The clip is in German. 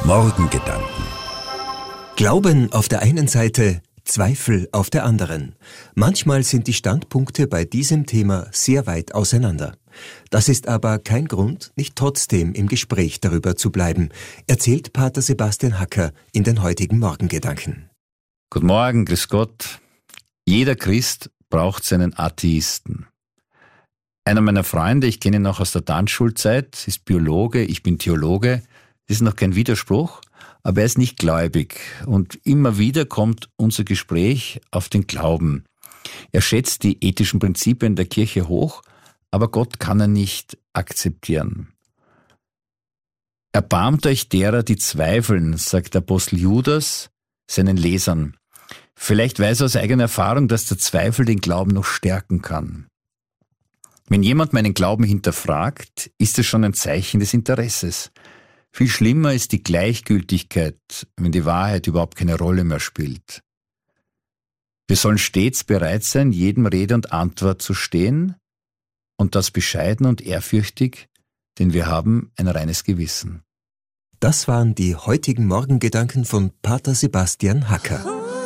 Morgengedanken. Glauben auf der einen Seite, Zweifel auf der anderen. Manchmal sind die Standpunkte bei diesem Thema sehr weit auseinander. Das ist aber kein Grund, nicht trotzdem im Gespräch darüber zu bleiben, erzählt Pater Sebastian Hacker in den heutigen Morgengedanken. Guten Morgen, grüß Gott. Jeder Christ braucht seinen Atheisten. Einer meiner Freunde, ich kenne ihn noch aus der Tanzschulzeit, ist Biologe, ich bin Theologe. Das ist noch kein Widerspruch, aber er ist nicht gläubig. Und immer wieder kommt unser Gespräch auf den Glauben. Er schätzt die ethischen Prinzipien der Kirche hoch, aber Gott kann er nicht akzeptieren. Erbarmt euch derer, die zweifeln, sagt der Apostel Judas seinen Lesern. Vielleicht weiß er aus eigener Erfahrung, dass der Zweifel den Glauben noch stärken kann. Wenn jemand meinen Glauben hinterfragt, ist es schon ein Zeichen des Interesses. Viel schlimmer ist die Gleichgültigkeit, wenn die Wahrheit überhaupt keine Rolle mehr spielt. Wir sollen stets bereit sein, jedem Rede und Antwort zu stehen, und das bescheiden und ehrfürchtig, denn wir haben ein reines Gewissen. Das waren die heutigen Morgengedanken von Pater Sebastian Hacker.